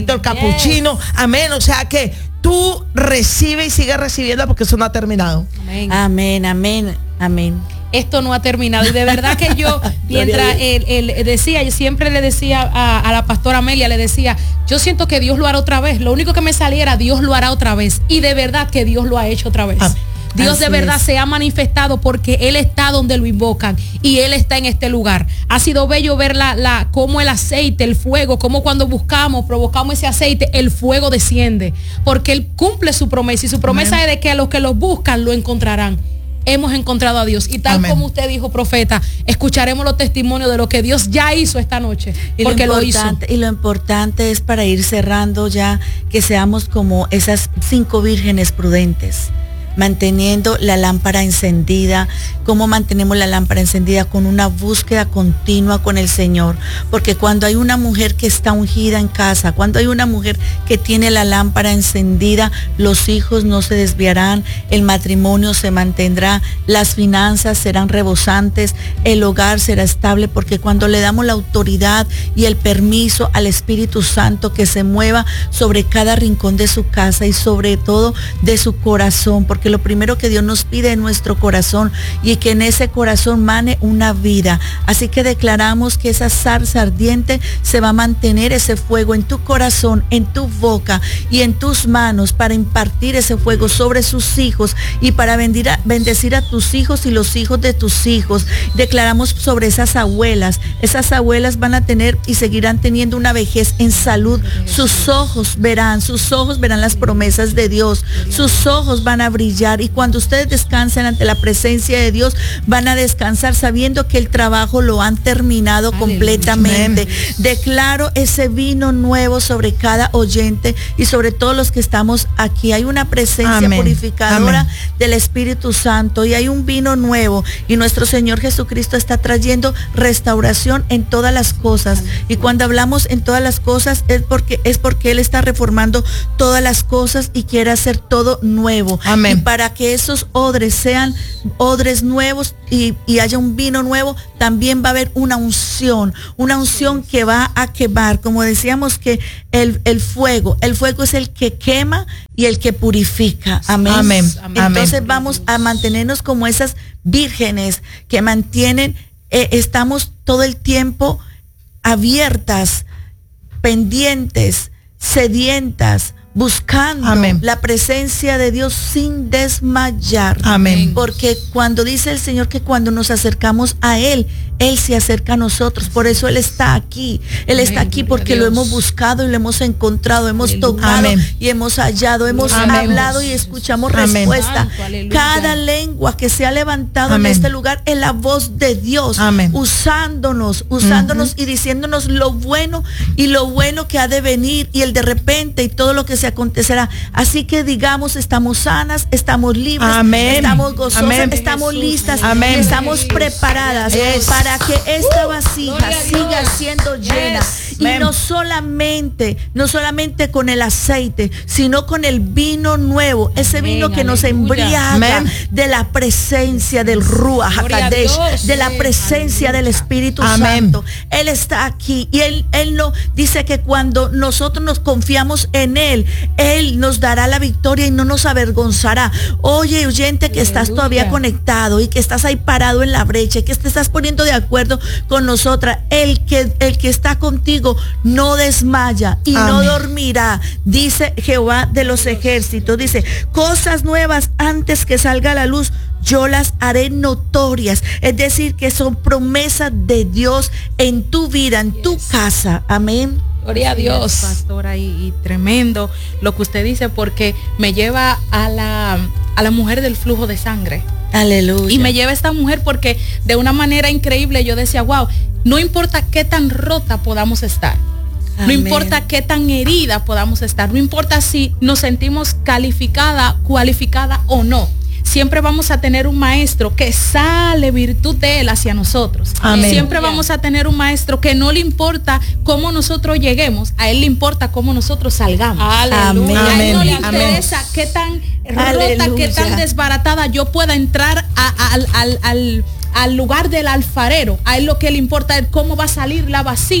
el capuchino, amén. O sea que tú recibe y sigue recibiendo porque eso no ha terminado. Amén, amén, amén. Esto no ha terminado. Y de verdad que yo, mientras él decía, yo siempre le decía a la pastora Amelia, le decía, yo siento que Dios lo hará otra vez. Lo único que me saliera, Dios lo hará otra vez. Y de verdad que Dios lo ha hecho otra vez. Dios de verdad se ha manifestado porque Él está donde lo invocan y Él está en este lugar. Ha sido bello ver cómo el aceite, el fuego, cómo cuando provocamos ese aceite, el fuego desciende. Porque Él cumple su promesa y su promesa es de que a los que los buscan lo encontrarán. Hemos encontrado a Dios y tal como usted dijo, profeta, escucharemos los testimonios de lo que Dios ya hizo esta noche, porque lo hizo. Y lo importante es, para ir cerrando ya, que seamos como esas 5 vírgenes prudentes, manteniendo la lámpara encendida. ¿Cómo mantenemos la lámpara encendida? Con una búsqueda continua con el Señor, porque cuando hay una mujer que está ungida en casa, cuando hay una mujer que tiene la lámpara encendida, los hijos no se desviarán, el matrimonio se mantendrá, las finanzas serán rebosantes, el hogar será estable, porque cuando le damos la autoridad y el permiso al Espíritu Santo que se mueva sobre cada rincón de su casa y sobre todo de su corazón, porque lo primero que Dios nos pide es nuestro corazón, y que en ese corazón mane una vida. Así que declaramos que esa zarza ardiente se va a mantener, ese fuego en tu corazón, en tu boca y en tus manos, para impartir ese fuego sobre sus hijos y para bendecir a tus hijos y los hijos de tus hijos. Declaramos sobre esas abuelas van a tener y seguirán teniendo una vejez en salud. Sus ojos verán las promesas de Dios, sus ojos van a brillar, y cuando ustedes descansen ante la presencia de Dios, van a descansar sabiendo que el trabajo lo han terminado completamente. Declaro ese vino nuevo sobre cada oyente y sobre todos los que estamos aquí. Hay una presencia purificadora del Espíritu Santo y hay un vino nuevo, y nuestro Señor Jesucristo está trayendo restauración en todas las cosas. Y cuando hablamos en todas las cosas es porque Él está reformando todas las cosas y quiere hacer todo nuevo. Amén. Y para que esos odres sean odres nuevos y haya un vino nuevo, también va a haber una unción que va a quemar. Como decíamos, que el fuego es el que quema y el que purifica. Amén. Entonces vamos a mantenernos como esas vírgenes que mantienen, estamos todo el tiempo abiertas, pendientes, sedientas, buscando la presencia de Dios sin desmayar. Amén. Porque cuando dice el Señor que cuando nos acercamos a Él, Él se acerca a nosotros. Por eso Él está aquí. Él está aquí porque lo hemos buscado y lo hemos encontrado, hemos tocado y hemos hallado, hemos hablado y escuchamos respuesta. Cada lengua que se ha levantado en este lugar es la voz de Dios, usándonos y diciéndonos lo bueno que ha de venir y el de repente y todo lo que se acontecerá. Así que digamos, estamos sanas, estamos libres, estamos gozosas, estamos listas, estamos preparadas para que esta vasija siga siendo llena. Y no solamente con el aceite, sino con el vino nuevo, ese vino que nos embriaga de la presencia del Ruach HaKodesh, de la presencia del Espíritu Santo. Él está aquí y Él no dice que cuando nosotros nos confiamos en Él nos dará la victoria y no nos avergonzará. Oye, oyente, que estás todavía conectado y que estás ahí parado en la brecha y que te estás poniendo de acuerdo con nosotras, el que está contigo no desmaya y no dormirá, dice Jehová de los ejércitos. Dice, cosas nuevas antes que salga a la luz, yo las haré notorias. Es decir, que son promesas de Dios en tu vida, en tu casa. Amén. Gloria a Dios, pastora, y tremendo lo que usted dice, porque me lleva a la mujer del flujo de sangre. Aleluya. Y me lleva a esta mujer porque de una manera increíble yo decía, wow, no importa qué tan rota podamos estar. Amén. No importa qué tan herida podamos estar, no importa si nos sentimos cualificada o no. Siempre vamos a tener un maestro que sale virtud de él hacia nosotros. Amén. Siempre vamos a tener un maestro que no le importa cómo nosotros lleguemos, a él le importa cómo nosotros salgamos. Amén. A él no le interesa qué tan rota, qué tan desbaratada yo pueda entrar al lugar del alfarero. A él lo que le importa es cómo va a salir la vasija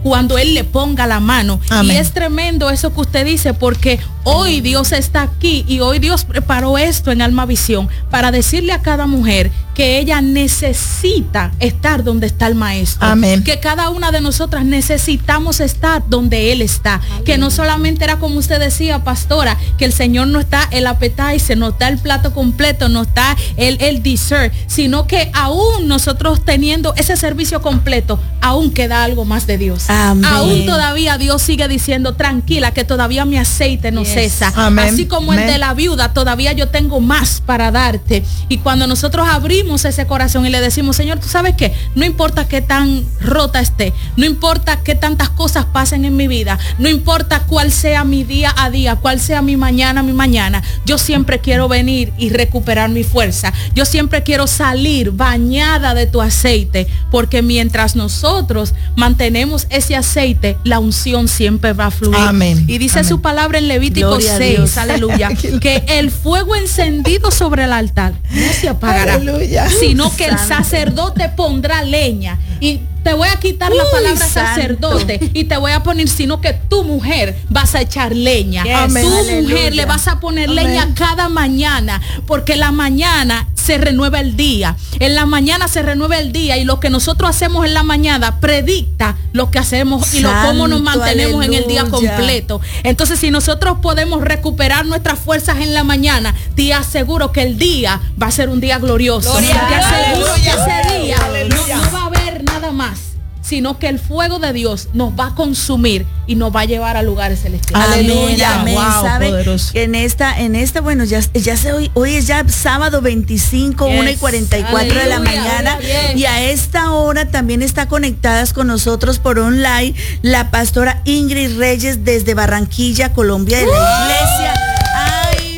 cuando Él le ponga la mano. Amén. Y es tremendo eso que usted dice, porque hoy Dios está aquí y hoy Dios preparó esto en Alma Visión para decirle a cada mujer que ella necesita estar donde está el Maestro. Amén. Que cada una de nosotras necesitamos estar donde Él está. Amén. Que no solamente era como usted decía, pastora, que el Señor no está el appetizer, no está el plato completo, no está el dessert, sino que aún nosotros teniendo ese servicio completo, aún queda algo más de Dios. Amén. Aún todavía Dios sigue diciendo, tranquila, que todavía mi aceite no cesa. Amén. Así como el de la viuda, todavía yo tengo más para darte. Y cuando nosotros abrimos ese corazón y le decimos, Señor, ¿tú sabes qué? No importa qué tan rota esté, no importa qué tantas cosas pasen en mi vida, no importa cuál sea mi día a día, cuál sea mi mañana, yo siempre quiero venir y recuperar mi fuerza. Yo siempre quiero salir bañada de tu aceite, porque mientras nosotros mantenemos ese aceite, la unción siempre va a fluir. Amén. Y dice Amén. Su palabra en Levítico 6, aleluya, que el fuego encendido sobre el altar no se apagará, aleluya, sino que el sacerdote pondrá leña. Y te voy a quitar la palabra sacerdote y te voy a poner, sino que tu mujer vas a echar leña. Amén. Tu Aleluya. mujer le vas a poner leña cada mañana, porque la mañana se renueva el día. En la mañana se renueva el día, y lo que nosotros hacemos en la mañana predicta lo que hacemos y cómo nos mantenemos en el día completo. Entonces, si nosotros podemos recuperar nuestras fuerzas en la mañana, te aseguro que el día va a ser un día glorioso. Te aseguro que ese día no va a haber nada más, sino que el fuego de Dios nos va a consumir y nos va a llevar a lugares celestiales. Aleluya, amén. Wow, ¿sabe? Poderoso. Que en esta, bueno, ya se hoy es ya sábado 25, 1:44 de la mañana. Y a esta hora también está conectadas con nosotros por online la pastora Ingrid Reyes desde Barranquilla, Colombia, de la iglesia. Ay,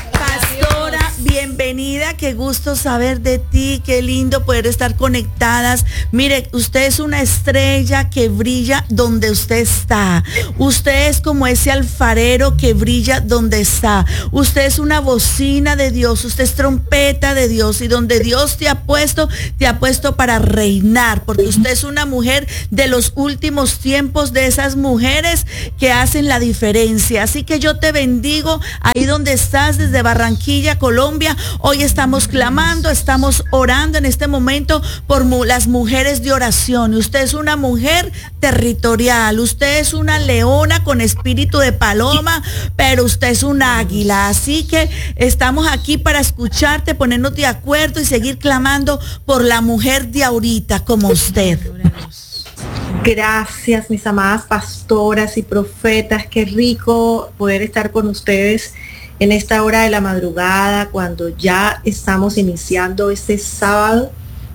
pastora, bienvenida, qué gusto saber de ti, qué lindo poder estar conectadas. Mire, usted es una estrella que brilla donde usted está. Usted es como ese alfarero que brilla donde está. Usted es una bocina de Dios, usted es trompeta de Dios, y donde Dios te ha puesto para reinar, porque usted es una mujer de los últimos tiempos, de esas mujeres que hacen la diferencia. Así que yo te bendigo ahí donde estás, desde Barranquilla, Colombia. Hoy estamos clamando, estamos orando en este momento por las mujeres de oración. Usted es una mujer territorial, usted es una leona con espíritu de paloma, pero usted es una águila. Así que estamos aquí para escucharte, ponernos de acuerdo y seguir clamando por la mujer de ahorita como usted. Gracias, mis amadas pastoras y profetas. Qué rico poder estar con ustedes en esta hora de la madrugada, cuando ya estamos iniciando este sábado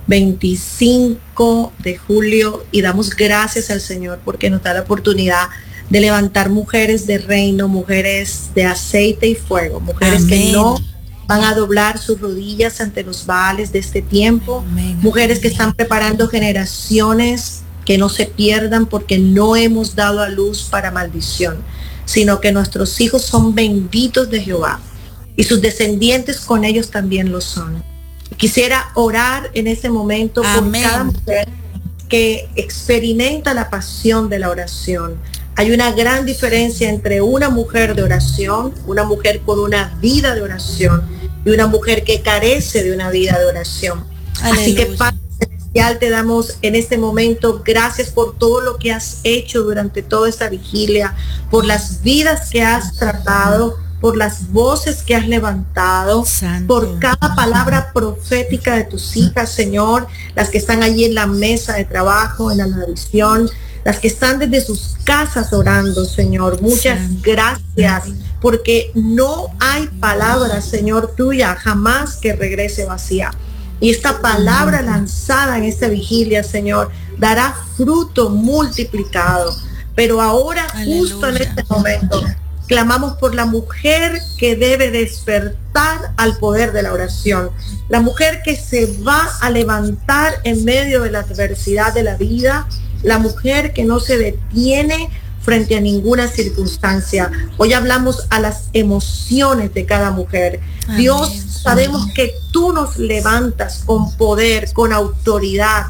25 de julio, y damos gracias al Señor porque nos da la oportunidad de levantar mujeres de reino, mujeres de aceite y fuego, mujeres Amén. Que no van a doblar sus rodillas ante los baales de este tiempo, Amén. Mujeres que están preparando generaciones que no se pierdan, porque no hemos dado a luz para maldición, sino que nuestros hijos son benditos de Jehová y sus descendientes con ellos también lo son. Quisiera orar en este momento Amén. Por cada mujer que experimenta la pasión de la oración. Hay una gran diferencia entre una mujer de oración, una mujer con una vida de oración, y una mujer que carece de una vida de oración. Aleluya. Así que Padre Celestial, te damos en este momento gracias por todo lo que has hecho durante toda esta vigilia, por las vidas que has tratado, por las voces que has levantado, Santo. Por cada palabra profética de tus hijas, Señor, las que están allí en la mesa de trabajo, en la visión, las que están desde sus casas orando, Señor. Muchas gracias, porque no hay palabra, Señor, tuya jamás que regrese vacía. Y esta palabra lanzada en esta vigilia, Señor, dará fruto multiplicado. Pero ahora, justo en este momento, clamamos por la mujer que debe despertar al poder de la oración. La mujer que se va a levantar en medio de la adversidad de la vida. La mujer que no se detiene frente a ninguna circunstancia. Hoy hablamos a las emociones de cada mujer. Amén. Dios, sabemos que tú nos levantas con poder, con autoridad,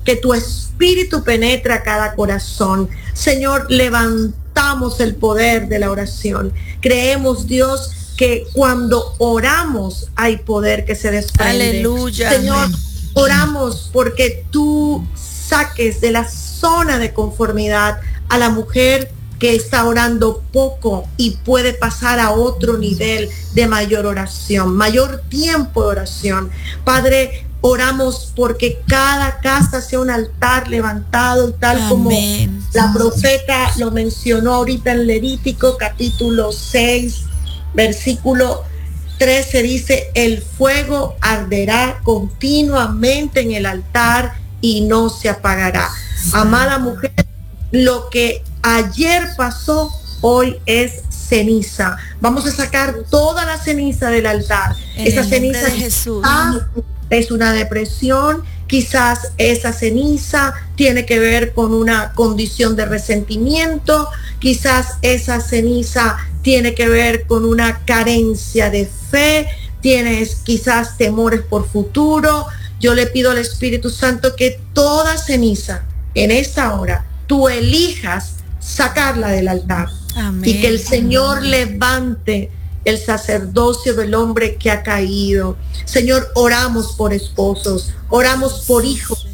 que tu espíritu penetra cada corazón. Señor, levantamos el poder de la oración. Creemos, Dios, que cuando oramos hay poder que se desprende. Aleluya. Señor, oramos porque tú saques de la zona de conformidad a la mujer que está orando poco y puede pasar a otro nivel de mayor oración, mayor tiempo de oración. Padre, oramos porque cada casa sea un altar levantado, tal Amén. como la profeta lo mencionó ahorita en Levítico capítulo 6, versículo 13, dice: el fuego arderá continuamente en el altar y no se apagará. Amada mujer, lo que ayer pasó, hoy es ceniza. Vamos a sacar toda la ceniza del altar. Esa ceniza de Jesús es una depresión, quizás esa ceniza tiene que ver con una condición de resentimiento, quizás esa ceniza tiene que ver con una carencia de fe, tienes quizás temores por futuro. Yo le pido al Espíritu Santo que toda ceniza en esta hora tú elijas sacarla del altar. Amén. Y que el Señor levante el sacerdocio del hombre que ha caído. Señor, oramos por esposos, oramos por hijos,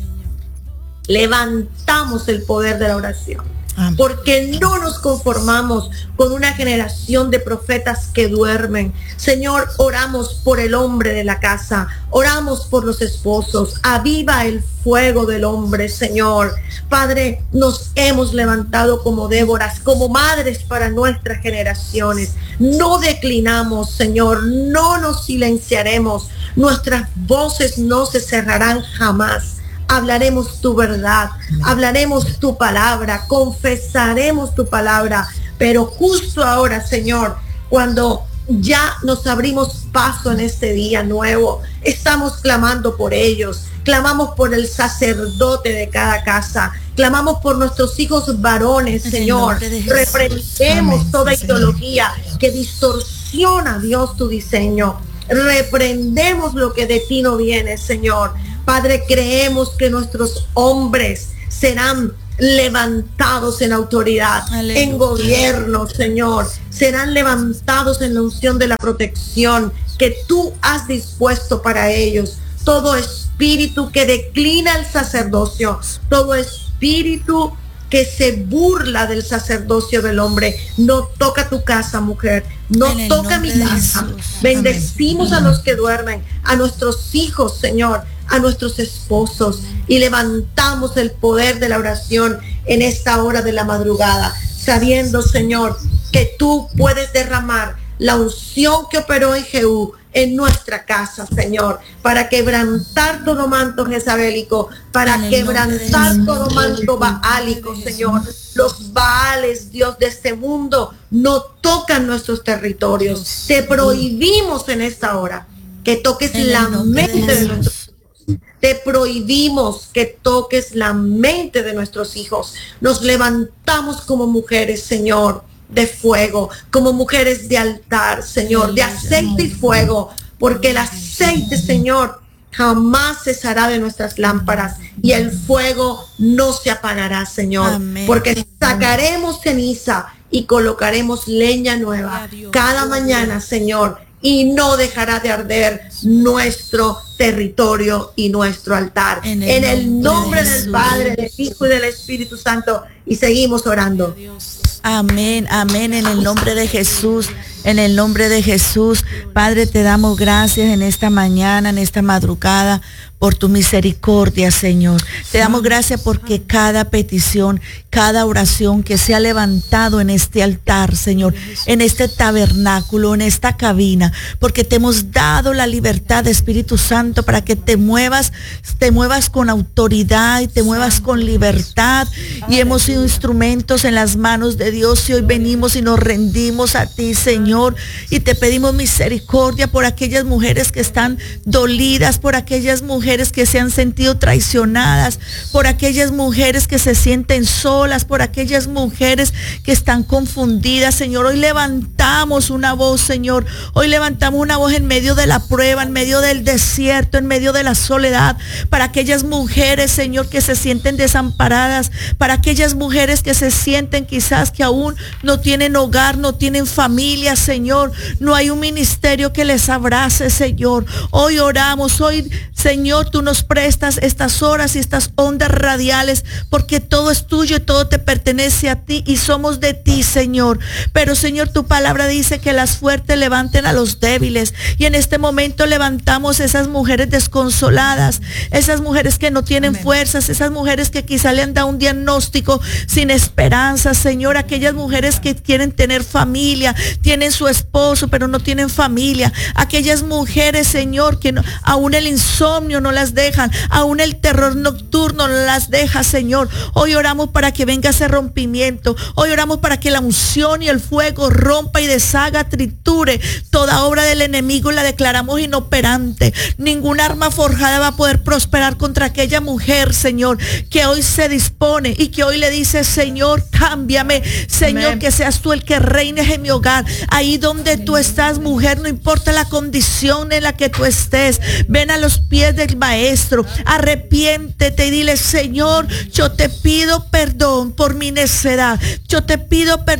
levantamos el poder de la oración. Amén. Porque no nos conformamos con una generación de profetas que duermen. Señor, oramos por el hombre de la casa, oramos por los esposos. Aviva el fuego del hombre, Señor. Padre, nos hemos levantado como Déboras, como madres para nuestras generaciones. No declinamos, Señor, no nos silenciaremos. Nuestras voces no se cerrarán jamás. Hablaremos tu verdad, hablaremos tu palabra, confesaremos tu palabra, pero justo ahora, Señor, cuando ya nos abrimos paso en este día nuevo, estamos clamando por ellos, clamamos por el sacerdote de cada casa, clamamos por nuestros hijos varones, Señor, reprendemos toda ideología que distorsiona, Dios, tu diseño, reprendemos lo que de ti no viene, Señor. Padre, creemos que nuestros hombres serán levantados en autoridad, aleluya, en gobierno, Señor. Serán levantados en la unción de la protección que tú has dispuesto para ellos. Todo espíritu que declina el sacerdocio, todo espíritu que se burla del sacerdocio del hombre, no toca tu casa, mujer, no toca mi casa. Bendecimos a los que duermen, a nuestros hijos, Señor, a nuestros esposos, y levantamos el poder de la oración en esta hora de la madrugada, sabiendo, Señor, que tú puedes derramar la unción que operó en Jehú en nuestra casa, Señor, para quebrantar todo manto jezabelico, para quebrantar todo manto baálico, Señor. Los baales, Dios, de este mundo no tocan nuestros territorios. Te prohibimos en esta hora que toques la mente de nuestros hijos. Te prohibimos que toques la mente de nuestros hijos. Nos levantamos como mujeres, Señor, de fuego, como mujeres de altar, Señor, de aceite y fuego, porque el aceite, Señor, jamás cesará de nuestras lámparas y el fuego no se apagará, Señor. Amén. Porque sacaremos ceniza y colocaremos leña nueva cada mañana, Señor, y no dejará de arder nuestro territorio y nuestro altar. En el nombre del Padre, del Hijo y del Espíritu Santo, y seguimos orando. Amén, amén, en el nombre de Jesús, en el nombre de Jesús. Padre, te damos gracias en esta mañana, en esta madrugada, por tu misericordia, Señor. Te damos gracias porque cada petición, cada oración que se ha levantado en este altar, Señor, en este tabernáculo, en esta cabina, porque te hemos dado la libertad, Espíritu Santo, para que te muevas con autoridad y te muevas con libertad. Y hemos sido instrumentos en las manos de Dios, y hoy venimos y nos rendimos a ti, Señor, y te pedimos misericordia por aquellas mujeres que están dolidas, por aquellas mujeres mujeres que se han sentido traicionadas, por aquellas mujeres que se sienten solas, por aquellas mujeres que están confundidas, Señor. Hoy levantamos una voz, Señor. Hoy levantamos una voz en medio de la prueba, en medio del desierto, en medio de la soledad, para aquellas mujeres, Señor, que se sienten desamparadas, para aquellas mujeres que se sienten quizás que aún no tienen hogar, no tienen familia, Señor. No hay un ministerio que les abrace, Señor. Hoy oramos, hoy, Señor, tú nos prestas estas horas y estas ondas radiales, porque todo es tuyo y todo te pertenece a ti y somos de ti, Señor. Pero, Señor, tu palabra dice que las fuertes levanten a los débiles, y en este momento levantamos esas mujeres desconsoladas, esas mujeres que no tienen fuerzas, esas mujeres que quizá le han dado un diagnóstico sin esperanza, Señor. Aquellas mujeres que quieren tener familia, tienen su esposo, pero no tienen familia. Aquellas mujeres, Señor, que no, aún el insomnio no las dejan, aún el terror nocturno no las deja, Señor. Hoy oramos para que venga ese rompimiento. Hoy oramos para que la unción y el fuego rompa y deshaga, triture toda obra del enemigo. La declaramos inoperante. Ninguna arma forjada va a poder prosperar contra aquella mujer, Señor, que hoy se dispone y que hoy le dice: Señor, cámbiame, Señor. Amén. Que seas tú el que reines en mi hogar. Ahí donde tú estás, mujer, no importa la condición en la que tú estés, ven a los pies del Maestro, arrepiéntete y dile: Señor, yo te pido perdón por mi necedad, yo te pido perdón